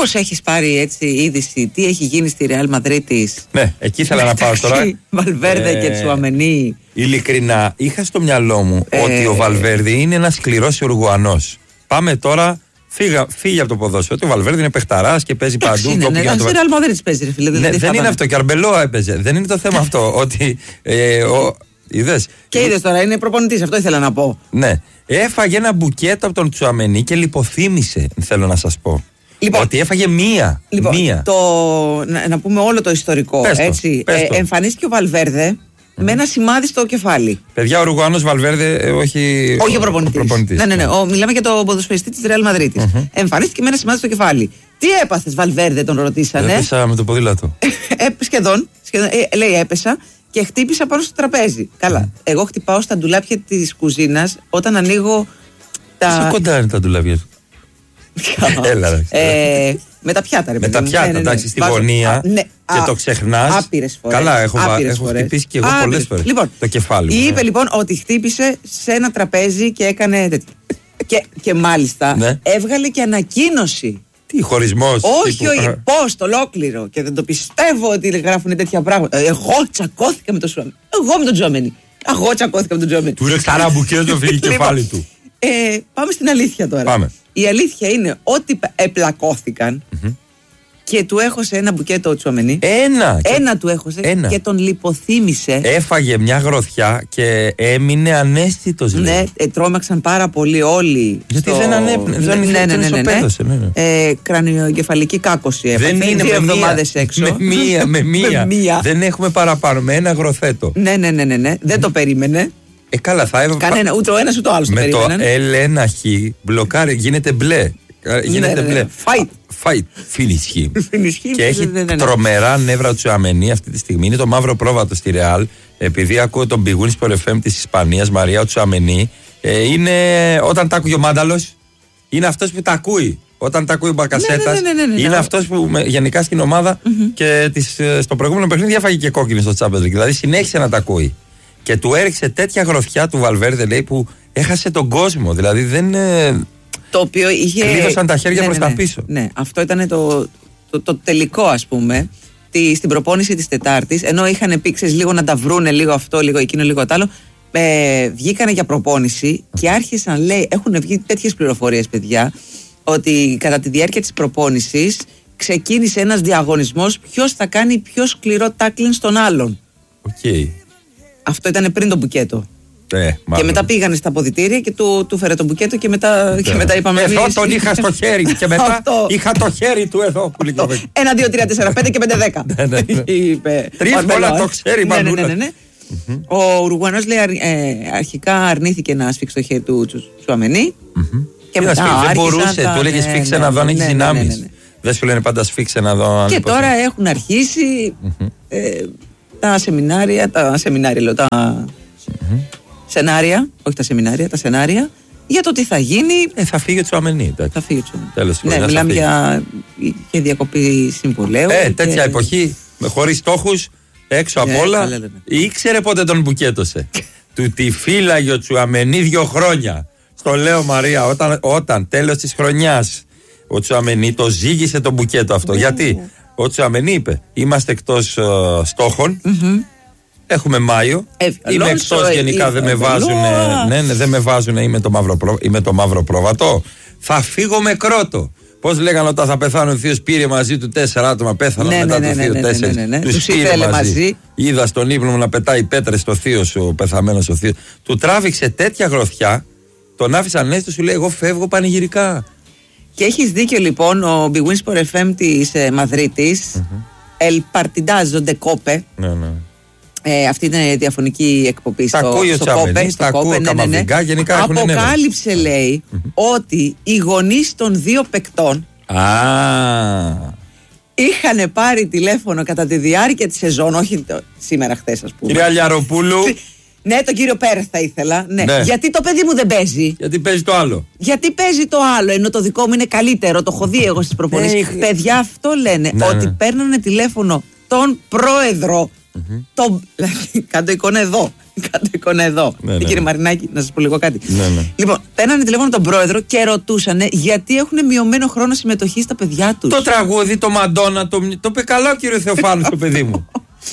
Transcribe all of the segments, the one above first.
Μήπως έχεις πάρει έτσι είδηση τι έχει γίνει στη Ρεάλ Μαδρίτης? Ναι, εκεί ήθελα να πάω τώρα. Βαλβέρδε και Τσουαμενί. Ειλικρινά, είχα στο μυαλό μου ότι ο Βαλβέρδε είναι ένας σκληρός Ουρουγουανός. Πάμε τώρα, φύγε από το ποδόσφαιρο. Ο Βαλβέρδε είναι παιχταράς και παίζει παντού. Ναι, στη Ρεάλ Μαδρίτης παίζει, ρε φίλε. Δεν είναι αυτό, και Αρμπελόα έπαιζε. Δεν είναι το θέμα αυτό. Ότι. Είδες. Και είδες τώρα, είναι προπονητής, αυτό ήθελα να πω. Ναι. Έφαγε ένα μπουκέτο από τον Τσουαμενί και λιποθύμησε, θέλω να σας πω. Λοιπόν, ότι έφαγε μία. Να πούμε όλο το ιστορικό. Εμφανίστηκε ο Βαλβέρδε με ένα σημάδι στο κεφάλι. Παιδιά, ο Ουρουγουανός Βαλβέρδε, όχι ο προπονητής. Ναι. Μιλάμε για τον ποδοσφαιριστή της Ρεάλ Μαδρίτης. Εμφανίστηκε με ένα σημάδι στο κεφάλι. Τι έπαθες, Βαλβέρδε, τον ρωτήσανε. Έπεσα με το ποδήλατο. Σχεδόν. Λέει, έπεσα και χτύπησα πάνω στο τραπέζι. Καλά. Εγώ χτυπάω στα ντουλάπια της κουζίνας όταν ανοίγω τα. Πόσο κοντά είναι τα ντουλάπια? Έλα, με τα πιάτα, ρε παιδί. Με τα πιάτα, εντάξει, στη γωνία και το ξεχνάς. Άπειρες φορές. Καλά, έχω χτυπήσει και εγώ πολλές φορές. Λοιπόν, το κεφάλι μου. Είπε λοιπόν ότι χτύπησε σε ένα τραπέζι και έκανε τέτοιο. Και μάλιστα έβγαλε και ανακοίνωση. Τι, χωρισμός? Όχι, post ολόκληρο. Και δεν το πιστεύω ότι γράφουν τέτοια πράγματα. Εγώ τσακώθηκα με τον Τσουαμενί. Εγώ με τον Τσουαμενί. Εγώ τσακώθηκα με τον Τσουαμενί. Του ρίξα ένα μπουκέτο, φύγει το κεφάλι του. Πάμε στην αλήθεια τώρα. Πάμε. Η αλήθεια είναι ότι επλακώθηκαν και του έχωσε ένα μπουκέτο ο Τσουαμενί. Ένα του έχωσε και τον λιποθύμησε. Έφαγε μια γροθιά και έμεινε ανέστητος. Ναι, τρόμαξαν πάρα πολύ όλοι. Γιατί δεν ανέπνευε. Ναι. Κρανιογκεφαλική κάκωση. Δεν είναι 2 εβδομάδες έξω. Με μία. Δεν έχουμε παραπάνω. Με ένα γροθέτο. Ναι. Δεν το περίμενε. Καλά, θα έβαλε. Κανένα, ούτε ο ένας ούτε ο άλλος το περίμεναν. Με το L1H μπλοκάρει, γίνεται μπλε. Μπλε. Fight. Finish him. Και έχει τρομερά νεύρα του Τσουαμενί αυτή τη στιγμή. Είναι το μαύρο πρόβατο στη Ρεάλ. Επειδή ακούω τον Big Win Sport FM της Ισπανίας, Μαρία ο Τσουαμενί. Είναι όταν τα ακούει ο Μάνταλος, είναι αυτός που τα ακούει. Όταν τα ακούει ο Μπακασέτας, είναι αυτός που γενικά στην ομάδα και στο προηγούμενο παιχνίδι έφαγε και κόκκινη στο Champions League. Δηλαδή συνέχισε να τα ακούει. Και του έριξε τέτοια γροθιά του Βαλβέρδε, λέει, που έχασε τον κόσμο. Δηλαδή δεν. Το οποίο είχε. Κλείδωσαν τα χέρια προς τα πίσω. Ναι, αυτό ήταν το τελικό, ας πούμε, στην προπόνηση της Τετάρτης. Ενώ είχαν πει, λίγο να τα βρούνε, λίγο αυτό, λίγο εκείνο, λίγο το άλλο. Βγήκανε για προπόνηση και άρχισαν, λέει, έχουν βγει τέτοιες πληροφορίες, παιδιά, ότι κατά τη διάρκεια της προπόνησης ξεκίνησε ένας διαγωνισμός ποιος θα κάνει πιο σκληρό τάκλιν στον άλλον. Okay. Αυτό ήταν πριν το μπουκέτο. Και μετά πήγανε στα αποδυτήρια και του φέρε το μπουκέτο και μετά είπαμε. Εδώ τον είχα στο χέρι και μετά είχα το χέρι του εδώ. 1, 2, 3, 4, 5 και 5, 10. 3 φορά το ξέρει, ναι. Ο Ουρουγουανός, λέει, αρχικά αρνήθηκε να σφίξει το χέρι του Τσουαμενί. Και μετά δεν μπορούσε, του έλεγε σφίξε να δω αν έχει δυνάμεις. Δεν σου λένε πάντα σφίξε να δω. Και τώρα έχουν αρχίσει τα σεμινάρια, σενάρια, όχι τα σεμινάρια, τα σενάρια για το τι θα γίνει. Θα φύγει ο Τσουαμενί. Θα φύγει ο Τσουαμενί. Ναι, μιλάμε για διακοπή συμβολέου. Τέτοια εποχή, χωρίς στόχους, έξω από όλα. Ήξερε πότε τον μπουκέτωσε. Του τη φύλαγε ο Τσουαμενί 2 χρόνια. Στο λέω, Μαρία, όταν τέλος της χρονιάς ο Τσουαμενί το ζήγησε το μπουκέτο αυτό. Γιατί ο Τσουαμενί είπε, είμαστε εκτός στόχων. Έχουμε Μάιο. Είμαι εκτός γενικά, δεν με βάζουν. Δεν με βάζουν, είμαι το μαύρο πρόβατο. Θα φύγω με κρότο. Πώς λέγανε όταν θα πεθάνει ο θείος, πήρε μαζί του 4 άτομα, πέθαναν μετά το θείο 4. Τους πήρε μαζί. Είδα στον ύπνο μου να πετάει πέτρες στο θείο σου, ο πεθαμένος ο θείος. Του τράβηξε τέτοια γροθιά, τον άφησε ανέστητο, σου λέει: εγώ φεύγω πανηγυρικά. Και έχεις δίκιο, λοιπόν, ο Big Win Sport FM της Μαδρίτης, El Partidazo de Cope. Αυτή είναι η διαφωνική εκπομπή στο Κόπε. Τα ακούω καμαβικά, γενικά έχουν νεύρα. Αποκάλυψε, λέει, ότι οι γονείς των 2 παικτών είχαν πάρει τηλέφωνο κατά τη διάρκεια της σεζόν, όχι σήμερα, χθες, ας πούμε. Κυρία Λιαροπούλου. Ναι, τον κύριο Πέρεθ θα ήθελα. Ναι. Γιατί το παιδί μου δεν παίζει. Γιατί παίζει το άλλο. Γιατί παίζει το άλλο, ενώ το δικό μου είναι καλύτερο. Το έχω δει εγώ στις προπονήσεις. Παιδιά, αυτό λένε. Ότι παίρνουν τηλέφωνο τον πρόεδρο Κάτω εικόνα εδώ. Κάτω εικόνα εδώ. Ναι, Κύριε Μαρινάκη, να σας πω λίγο κάτι. Ναι. Λοιπόν, παίρνανε τηλέφωνο τον πρόεδρο και ρωτούσαν γιατί έχουν μειωμένο χρόνο συμμετοχή στα παιδιά τους. Το τραγούδι, το Μαντόνα, το είπε καλά ο κύριος Θεοφάνος, το παιδί μου.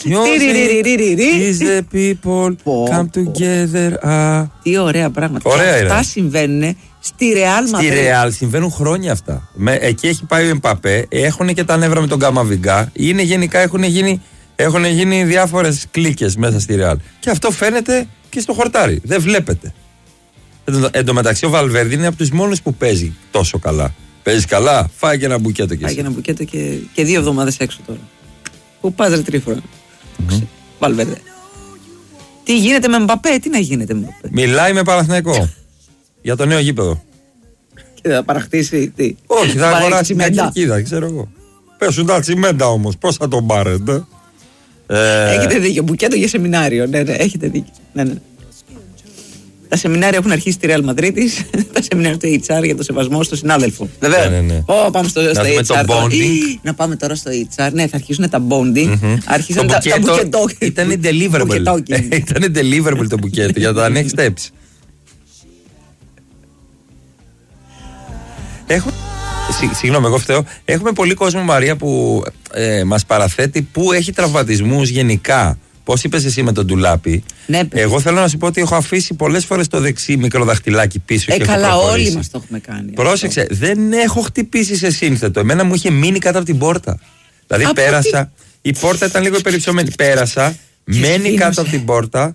Is the people come together. Τι ωραία πράγματα. Ωραία είναι. Αυτά συμβαίνουν στη Ρεάλ Μαδρίτη. Στη Ρεάλ συμβαίνουν χρόνια αυτά. Εκεί έχει πάει ο Εμπαπέ, έχουν και τα νεύρα με τον Καμαβιγκά. Είναι γενικά έχουν γίνει διάφορες κλίκες μέσα στη Ρεάλ. Και αυτό φαίνεται και στο χορτάρι. Δεν βλέπετε. Εν τω μεταξύ, ο Βαλβέρντι είναι από τους μόνους που παίζει τόσο καλά. Παίζει καλά, φάει και ένα μπουκέτο κι εσύ. Φάει και ένα μπουκέτο και 2 εβδομάδες έξω τώρα. Πού πας ρε Τρίφορα. Βαλβέρντι. Τι γίνεται με Μπαπέ, τι να γίνεται με Μπαπέ. Μιλάει με Παναθηναϊκό για το νέο γήπεδο. Και θα παραχτίσει τι. Όχι, θα αγοράσει μια κερκίδα, ξέρω εγώ. Πέσουν τα τσιμέντα όμως, πώς θα τον πάρετε. Έχετε δίκιο, μπουκέτο για σεμινάριο. Ναι, έχετε δίκιο. Ναι. Τα σεμινάρια έχουν αρχίσει στη Real Madrid, τα σεμινάρια του HR για το σεβασμό στο συνάδελφο. Βέβαια. Ναι. Πάμε στο HR. Να πάμε τώρα στο HR. Ναι, θα αρχίσουν τα bonding. Αρχίσαν τα μπουκετό. Ήταν deliverable. Ήταν deliverable το μπουκέτο για τα next steps. Συγγνώμη, εγώ φταίω. Έχουμε πολύ κόσμο, Μαρία, που μας παραθέτει που έχει τραυματισμούς γενικά. Πώς είπες εσύ με τον ντουλάπι. Ναι, εγώ θέλω να σου πω ότι έχω αφήσει πολλές φορές το δεξί μικροδαχτυλάκι πίσω. Και καλά, έχω όλοι μας το έχουμε κάνει. Πρόσεξε, δεν έχω χτυπήσει σε σύνθετο. Εμένα μου είχε μείνει κάτω από την πόρτα. Δηλαδή πέρασα. Η πόρτα ήταν λίγο υπερυψωμένη. Πέρασα, μένει κάτω από την πόρτα.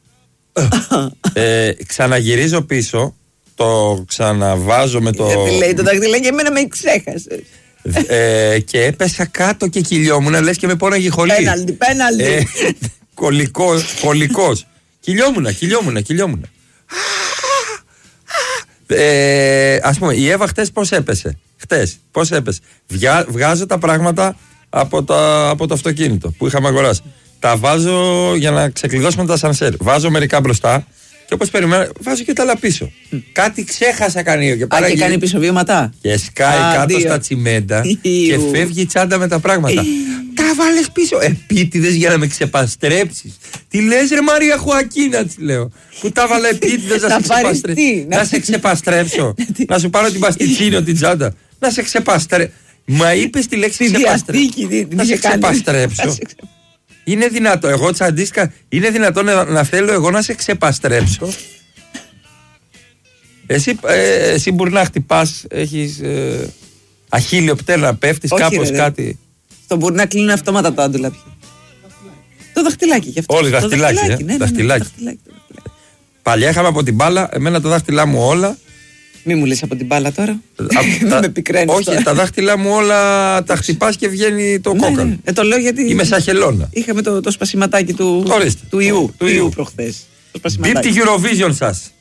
Ξαναγυρίζω πίσω. Το ξαναβάζω με το. Γιατί λέει το δαχτυλάκι, εμένα με ξέχασε. Και έπεσα κάτω και κυλιόμουν, λες και με πόναγε χολή. Πέναλτι. Κολικός. Κυλιόμουν. Ας πούμε, η Εύα χτες πώς έπεσε. Βγάζω τα πράγματα από το αυτοκίνητο που είχαμε αγοράσει. Τα βάζω για να ξεκλειδώσουμε τα σανσέρ. Βάζω μερικά μπροστά. Και όπως περιμένω, βάζω και τα άλλα πίσω. Κάτι ξέχασα κανεί. Και κάνει πίσω βήματα. Και σκάει κάτω στα τσιμέντα και φεύγει η τσάντα με τα πράγματα. Τα βάλες πίσω. Επίτηδες για να με ξεπαστρέψεις. Τι λες ρε Μαρία Χουακίνα, της λέω. Που τα βάλα επίτηδες να σε ξεπαστρέψω. Να σου πάρω την παστιτσίνο την τσάντα. Να σε ξεπαστρέψω. Μα είπες τη λέξη ξεπαστρέψω. Να σε ξεπαστρέψω. Είναι δυνατό, εγώ τσαντίστηκα, είναι δυνατό να θέλω εγώ να σε ξεπαστρέψω. Εσύ μπορεί να χτυπάς, έχεις αχίλιο πτέρνα, να πέφτεις κάπως κάτι. Στο μπορεί να κλείνουν αυτόματα τα άντουλα πια. Το δαχτυλάκι γι' αυτό. Όλοι δαχτυλάκι, δαχτυλάκι. Παλιά είχαμε από την μπάλα, εμένα τα δάχτυλά μου όλα. Μη μου λες από την μπάλα τώρα. Δεν με πικραίνεις. Όχι, τα δάχτυλά μου όλα τα χτυπάς και βγαίνει το κόκαλο. Το λέω γιατί. Είμαι σαν χελώνα. Είχαμε το σπασιματάκι του ιού προχθές. Μπίπτη Eurovision σας.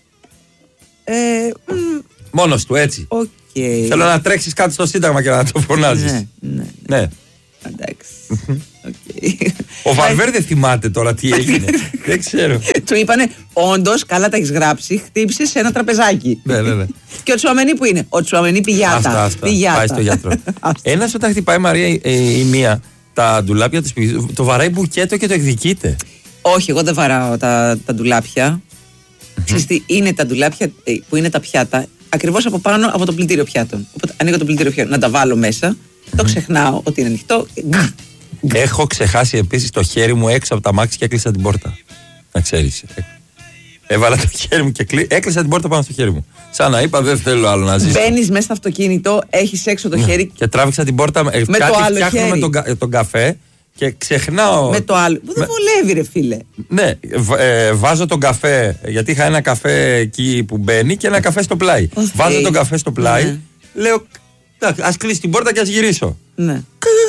Μόνος του, έτσι. Θέλω να τρέξεις κάτι στο Σύνταγμα και να το φωνάζεις. Ναι. Εντάξει. Ο Βαλβέρντι θυμάται τώρα τι έγινε. Δεν ξέρω. Του είπανε, όντως, καλά τα έχεις γράψει, χτύπησε σε ένα τραπεζάκι. Ναι. Και ο Τσουαμενί που είναι? Ο Τσουαμενί πηγιάτα. Πάει στο γιατρό. Ένας όταν χτυπάει, Μαρία, η μία τα ντουλάπια της, το βαράει μπουκέτο και το εκδικείται. Όχι, εγώ δεν βαράω τα ντουλάπια. Ξέρεις τι, είναι τα ντουλάπια που είναι τα πιάτα ακριβώς από πάνω από το πλυντήριο πιάτων. Οπότε ανοίγω το πλυντήριο πιάτων, να τα βάλω μέσα, το ξεχνάω ότι είναι ανοιχτό. Έχω ξεχάσει επίσης το χέρι μου έξω από τα μάξι και έκλεισα την πόρτα. Να ξέρεις. Έβαλα το χέρι μου και έκλεισα την πόρτα πάνω στο χέρι μου. Σαν να είπα, δεν θέλω άλλο να ζήσω. Μπαίνεις μέσα στο αυτοκίνητο, έχεις έξω το χέρι. Και τράβηξα την πόρτα με το άλλο φτιάχνω χέρι. Με τον καφέ και ξεχνάω. Με το άλλο. Που δεν βολεύει, ρε φίλε. Ναι, βάζω τον καφέ, γιατί είχα ένα καφέ εκεί που μπαίνει και ένα καφέ στο πλάι. Βάζω τον καφέ στο πλάι, λέω, ας κλείσει την πόρτα και ας γυρίσω. Ναι.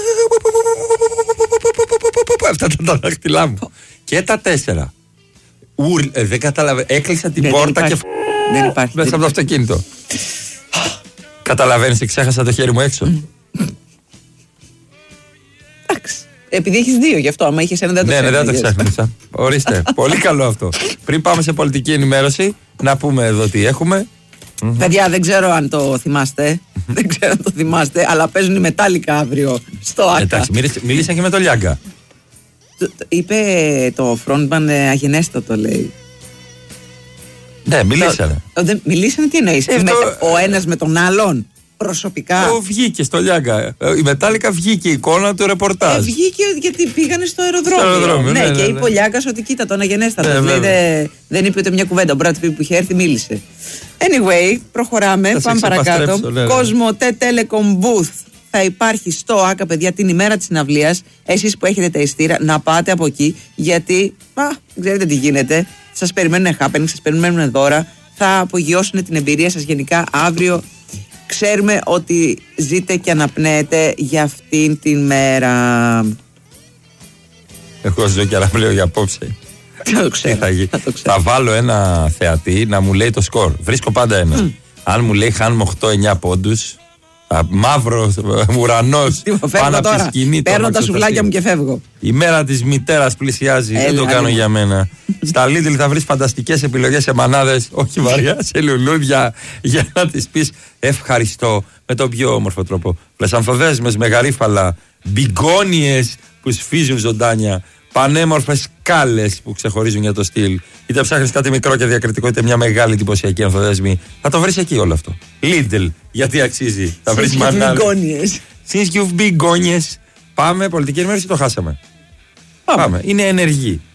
Αυτά τα δάχτυλά μου. Και τα 4. Δεν καταλαβαίνω. Έκλεισα την πόρτα και. Δεν υπάρχει. Μέσα από το αυτοκίνητο. Καταλαβαίνεις ότι ξέχασα το χέρι μου έξω. Εντάξει. Επειδή έχεις 2, γι' αυτό. Άμα είχες ένα, δεν το ξέχασα. Ναι, δεν το ξέχασα. Ορίστε. Πολύ καλό αυτό. Πριν πάμε σε πολιτική ενημέρωση, να πούμε εδώ τι έχουμε. Παιδιά, δεν ξέρω αν το θυμάστε. Δεν ξέρω αν το θυμάστε, αλλά παίζουν οι Μετάλλικα αύριο στο ΆΚΑ. Εντάξει, μίλησαν και με το Λιάγκα. Είπε το frontman αγενέστατο, λέει. Ναι, μιλήσανε. Μιλήσανε, τι εννοείς? Ο ένας με τον άλλον. Προσωπικά. Βγήκε στο Λιάγκα. Η Μετάλλικα βγήκε η εικόνα του ρεπορτάζ. Βγήκε γιατί πήγανε στο αεροδρόμιο. Ναι, και είπε ο Λιάγκας ότι κοίτα τον αγενέστατο. Δεν είπε ούτε μια κουβέντα. Ο Μπράτ Πιτ που είχε έρθει μίλησε. Anyway, προχωράμε. Πάμε παρακάτω. Κοσμοτέ Telecom Booth θα υπάρχει στο ΆΚΑ, παιδιά, την ημέρα της συναυλίας. Εσείς που έχετε τα ειστήρα, να πάτε από εκεί. Γιατί, ξέρετε τι γίνεται. Σας περιμένουν happening, σας περιμένουν δώρα. Θα απογειώσουν την εμπειρία σας γενικά αύριο. Ξέρουμε ότι ζείτε και αναπνέετε για αυτήν την μέρα. Εγώ ζω και αναπνέω για απόψε. Θα το ξέρω. Θα βάλω ένα θεατή να μου λέει το σκορ. Βρίσκω πάντα ένα. Αν μου λέει χάνουμε 8-9 πόντους, μαύρο ουρανός πάνω από τη σκηνή. Παίρνω τα σουβλάκια μου και φεύγω. Η μέρα της μητέρας πλησιάζει. Δεν το κάνω για μένα. Στα Lidl θα βρεις φανταστικές επιλογές σε μανάδες, όχι βαριά, σε λουλούδια, για να τις πεις ευχαριστώ με τον πιο όμορφο τρόπο. Πλεσανθοδέσμες με γαρίφαλα, μπιγκόνιες που σφίζουν ζωντάνια, πανέμορφες σκάλες που ξεχωρίζουν για το στυλ. Είτε ψάχνεις κάτι μικρό και διακριτικό, είτε μια μεγάλη εντυπωσιακή ανθοδέσμη, θα το βρεις εκεί όλο αυτό. Lidl, γιατί αξίζει. Θα βρεις μανάδες. Since you've μπιγκόνιες. Πάμε, πολιτική ενημέρωση, το χάσαμε. Πάμε. Είναι ενεργή.